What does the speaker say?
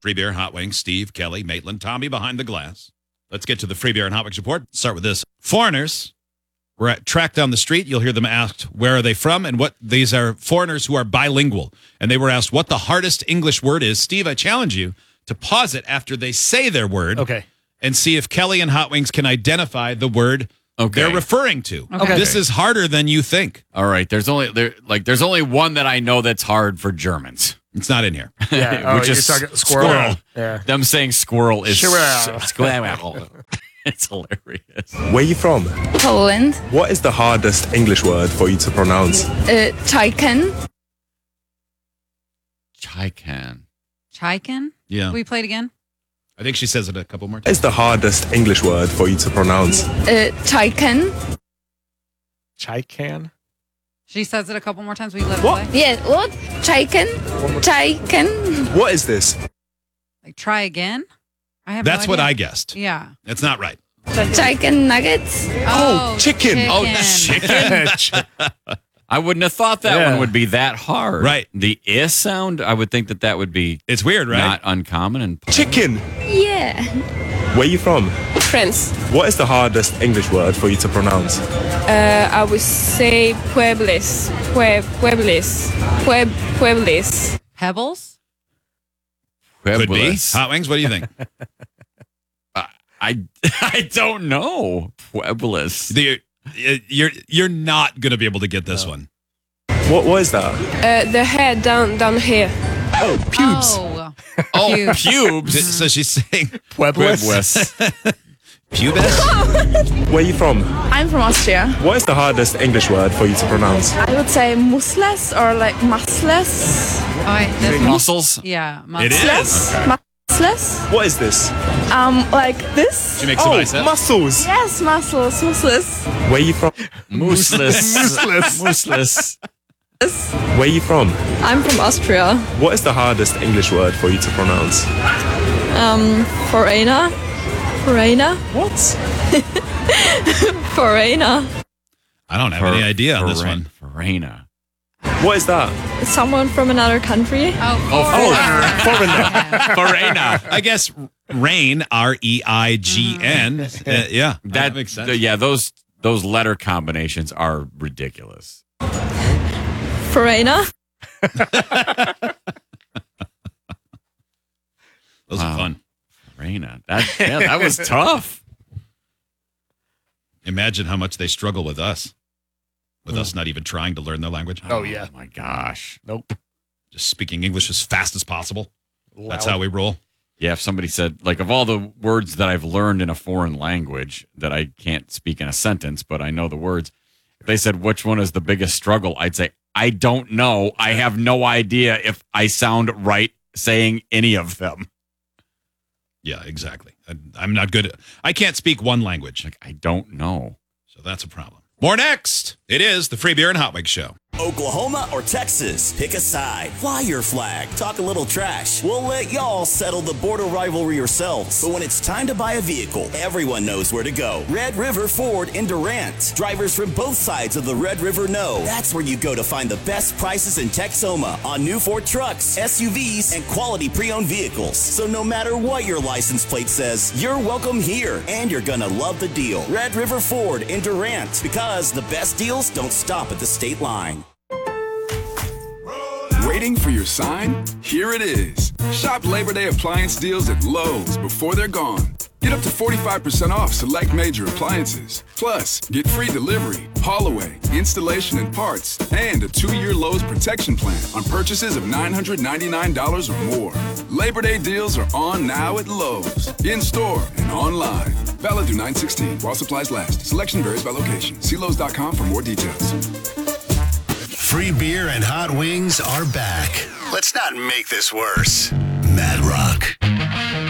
Free Beer and Hot Wings, Steve, Kelly, Maitland, Tommy behind the glass. Let's get to the Free Beer and Hot Wings report. Start with this. Foreigners were tracked down the street. You'll hear them asked, where are they from? And what these are foreigners who are bilingual. And they were asked what the hardest English word is. Steve, I challenge you to pause it after they say their word. Okay. And see if Kelly and Hot Wings can identify the word they're referring to. Okay. This is harder than you think. All right. There's only one that I know that's hard for Germans. It's not in here. Yeah. Which is you're talking squirrel. Yeah. Them saying squirrel is Squirrel. squirrel. It's hilarious. Where are you from? Poland. What is the hardest English word for you to pronounce? Chicken. Chican. Chicken? Yeah. Can we play it again? I think she says it a couple more What times. is the hardest English word for you to pronounce? Chicken. Chican. She says it a couple more times. We let it What? play. Yeah, what? Chicken. Chicken. What is this? Like, try again? I have That's no what I idea. guessed. Yeah. That's not right. Chicken nuggets. Oh, chicken. Oh, chicken. I wouldn't have thought that one would be that hard. Right. The is sound, I would think that would be It's weird, right? not uncommon. And Chicken. Yeah. Where are you from? France. What is the hardest English word for you to pronounce? I would say puebles. Puebles. Pebbles? Could be. Pueblos. Hot Wings, what do you think? I don't know. Pueblos. You're not going to be able to get this one. What is that? The hair down here. Oh, pubes. Oh, Pubes. So she's saying Pueblos. pubes? Where are you from? I'm from Austria. What is the hardest English word for you to pronounce? I would say muscles or like muscles. All right. That's Muscles. Yeah. It is. Muscles. What is this? Like this. She makes a bicep. Muscles. Yes, muscles. Where are you from? Mooseless. Mooseless. Where are you from? I'm from Austria. What is the hardest English word for you to pronounce? Foreigner. What? Foreigner. I don't have any idea on this one. Farina. What is that? Someone from another country. Farina. I guess rain, REIGN. Yeah, that makes sense. Yeah, those letter combinations are ridiculous. Foreigner. Those are fun. Farina. That was tough. Imagine how much they struggle with us. With us not even trying to learn their language. Oh, yeah. Oh, my gosh. Nope. Just speaking English as fast as possible. That's how we roll. Yeah, if somebody said, like, of all the words that I've learned in a foreign language that I can't speak in a sentence, but I know the words, if they said, which one is the biggest struggle, I'd say, I don't know. I have no idea if I sound right saying any of them. Yeah, exactly. I'm not good at, I can't speak one language. Like, I don't know. So that's a problem. More next. It is the Free Beer and Hot Wings Show. Oklahoma or Texas? Pick a side. Fly your flag. Talk a little trash. We'll let y'all settle the border rivalry yourselves. But when it's time to buy a vehicle, everyone knows where to go. Red River Ford in Durant. Drivers from both sides of the Red River know. That's where you go to find the best prices in Texoma on new Ford trucks, SUVs, and quality pre-owned vehicles. So no matter what your license plate says, you're welcome here. And you're gonna love the deal. Red River Ford in Durant. Because the best deals don't stop at the state line. Waiting for your sign? Here it is. Shop Labor Day appliance deals at Lowe's before they're gone. Get up to 45% off select major appliances. Plus, get free delivery, haul away, installation and parts, and a 2-year Lowe's protection plan on purchases of $999 or more. Labor Day deals are on now at Lowe's, in-store and online. Valid through 9/16 while supplies last. Selection varies by location. See Lowe's.com for more details. Free Beer and Hot Wings are back. Let's not make this worse. Mad Rock